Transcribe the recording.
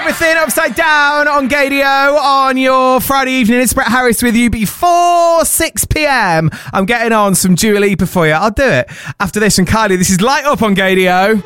Everything upside down on Gadio on your Friday evening. It's Brett Harris with you before 6 p.m. I'm getting on some Dua Lipa for you. I'll do it after this. And Kylie, this is Light Up on Gadio.